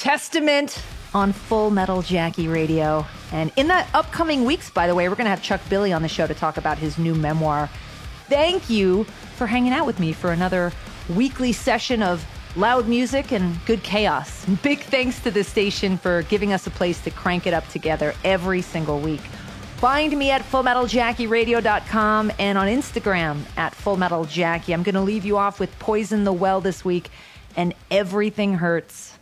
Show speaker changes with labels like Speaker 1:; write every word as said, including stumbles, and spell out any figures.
Speaker 1: Testament on Full Metal Jackie Radio. And in the upcoming weeks, by the way, we're going to have Chuck Billy on the show to talk about his new memoir. Thank you for hanging out with me for another weekly session of loud music and good chaos. Big thanks to the station for giving us a place to crank it up together every single week. Find me at full metal jackie radio dot com and on Instagram at full metal jackie. I'm going to leave you off with Poison the Well this week and Everything Hurts.